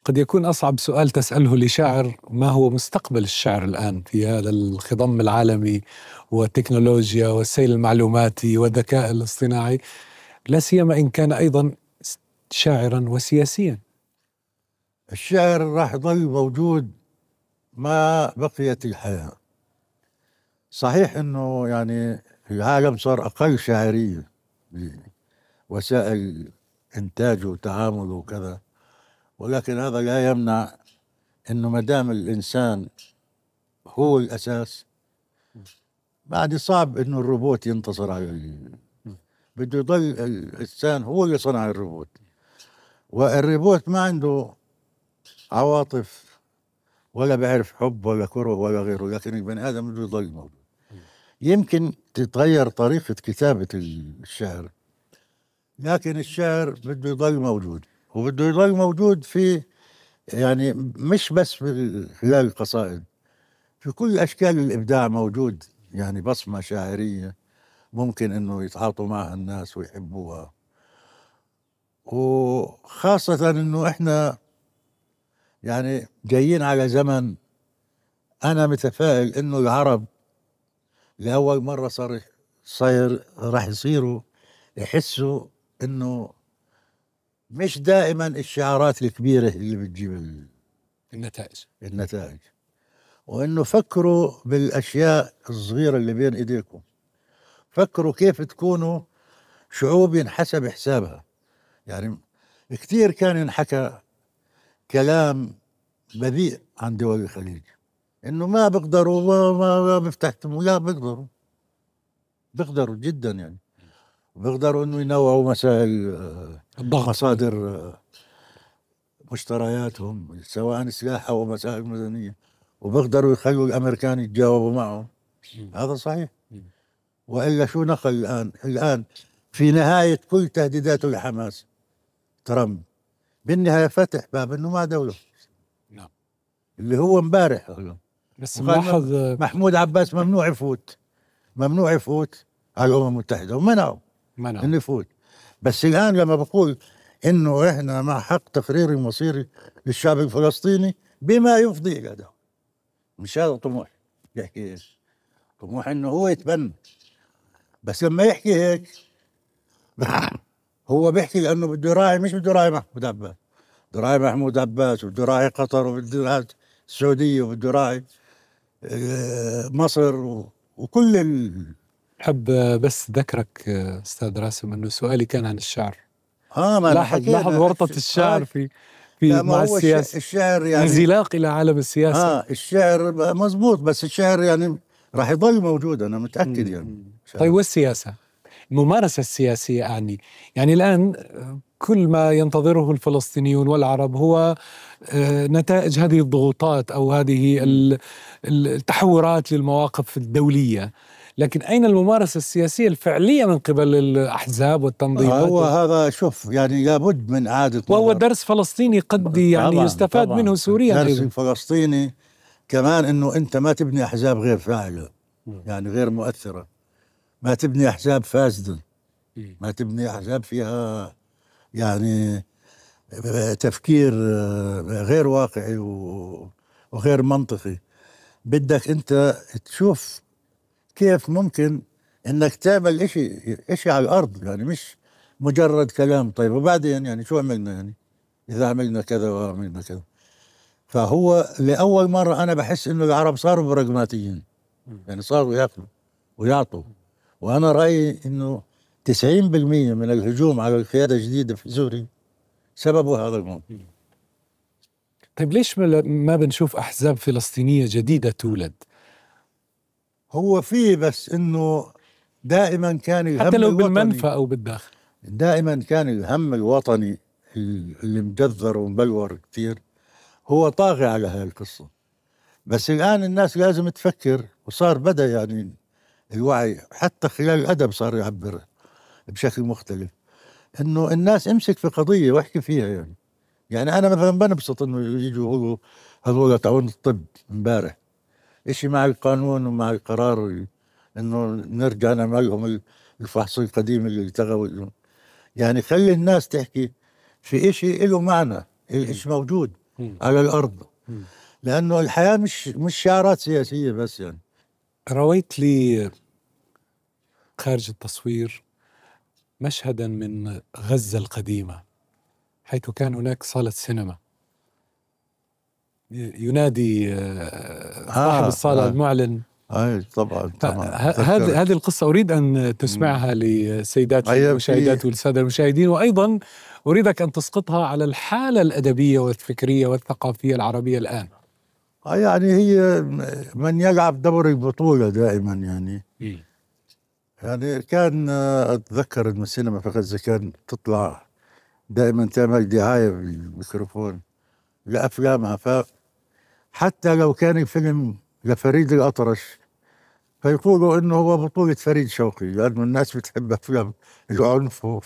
قد يكون أصعب سؤال تسأله لشاعر: ما هو مستقبل الشعر الآن في هذا الخضم العالمي والتكنولوجيا والسيل المعلوماتي والذكاء الاصطناعي، لا سيما إن كان أيضا شاعرا وسياسيا؟ الشعر راح يظل موجود ما بقيت الحياة. صحيح انه يعني العالم صار اقل شاعرية بوسائل انتاجه وتعامله وكذا، ولكن هذا لا يمنع انه ما دام الانسان هو الاساس، بعد صعب انه الروبوت ينتصر على بده يضل الانسان هو اللي صنع الروبوت، والروبوت ما عنده عواطف ولا بيعرف حب ولا كره ولا غيره، لكن البني ادم بده يضل موجود. يمكن تتغير طريقة كتابة الشعر، لكن الشعر بده يضل موجود، وبده يضل موجود في يعني مش بس في خلال القصائد، في كل أشكال الإبداع موجود، يعني بصمة شاعرية ممكن إنه يتعاطوا معها الناس ويحبوها. وخاصة إنه إحنا يعني جايين على زمن أنا متفائل إنه العرب لأول مرة صاير راح يصيروا يحسوا إنه مش دائما الشعارات الكبيرة اللي بتجيب النتائج، وإنه فكروا بالأشياء الصغيرة اللي بين إيديكم، فكروا كيف تكونوا شعوب ينحسب حسابها. يعني كثير كان ينحكى كلام بذيء عن دول الخليج، إنه ما بيقدروا ما بيفتحوا، لا بيقدروا جدا، يعني بيقدروا إنه ينوعوا مسائل الضغط، مصادر مشترياتهم سواء سلاح أو مسائل مدنية، وبيقدروا يخلوا الأمريكان يتجاوبوا معهم. هذا صحيح. وإلا شو نقل الآن في نهاية كل تهديداته لحماس ترامب بالنهاية فتح باب إنه ما دولة. نعم. اللي هو امبارح بس ملاحظ محمود عباس ممنوع يفوت على الأمم المتحدة، ومنعوا إنه يفوت. بس الآن لما بقول إنه إحنا مع حق تقرير المصيري للشعب الفلسطيني بما يفضي إلى ده، مش هذا طموح. يحكي إيش؟ طموح إنه هو يتبنى. بس لما يحكي هيك هو بيحكي لأنه بده يراعي، مش بده يراعي محمود عباس، بده يراعي محمود عباس، وبده يراعي قطر، وبده يراعي السعودية، وبده يراعي مصر وكل حب بس ذكرك أستاذ راسم أنه سؤالي كان عن الشعر. ما لاحظ ورطة الشعر في مع السياسة، الشعر يعني انزلاق إلى عالم السياسة. الشعر مزبوط، بس الشعر يعني راح يضل موجود، أنا متأكد. يعني طيب، والسياسة، الممارسة السياسية يعني الآن كل ما ينتظره الفلسطينيون والعرب هو نتائج هذه الضغوطات أو هذه التحورات للمواقف الدولية، لكن أين الممارسة السياسية الفعلية من قبل الأحزاب والتنظيمات؟ هو هذا شوف، يعني لابد من إعادة وهو درس فلسطيني قد يعني يستفاد منه سوريا درس أيضا. الفلسطيني كمان إنه أنت ما تبني أحزاب غير فاعلة، يعني غير مؤثرة، ما تبني أحزاب فاسدة، ما تبني أحزاب فيها يعني تفكير غير واقعي وغير منطقي. بدك أنت تشوف كيف ممكن انك تعمل اشي على الارض، يعني مش مجرد كلام. طيب وبعدين يعني شو عملنا؟ يعني اذا عملنا كذا وعملنا كذا. فهو لاول مرة انا بحس انه العرب صاروا براغماتيين، يعني صاروا ياكلوا ويعطوا. وانا رأيي انه 90% من الهجوم على القيادة الجديدة في سوريا سببه هذا الموضوع. طيب ليش ما بنشوف احزاب فلسطينية جديدة تولد؟ هو فيه، بس انه دائما كان الهم حتى لو الوطني بالمنفى او بالداخل، دائما كان الهم الوطني اللي مجذر ومبلور كثير هو طاغي على هاي القصة. بس الآن الناس لازم تفكر، وصار بدأ يعني الوعي حتى خلال الأدب صار يعبر بشكل مختلف، إنه الناس امسك في قضية واحكي فيها. يعني أنا مثلا بنبسط إنه يجوا يقولوا هذول تعاون الطب امبارح إشي مع القانون ومع القرار إنه نرجع نعمل لهم الفحص القديم اللي التغوا. يعني خلي الناس تحكي في إشي له معنى، الإشي موجود. على الأرض، لأنه الحياة مش شعارات سياسية بس. يعني رويت لي خارج التصوير مشهدا من غزة القديمة، حيث كان هناك صالة سينما، ينادي صاحب الصالة المعلن. طبعا هذه القصة أريد أن تسمعها لسيدات المشاهدات والسادة المشاهدين، وأيضا أريدك أن تسقطها على الحالة الأدبية والفكرية والثقافية العربية الآن. يعني هي من يلعب دور البطولة دائما. يعني كان أتذكر أن السينما في غزة كان تطلع دائما تعمل دعاية بالميكروفون لأفلامها، فحتى لو كان الفيلم لفريد الأطرش فيقولوا إنه هو بطولة فريد شوقي، لأنه الناس بتحب أفلام العنف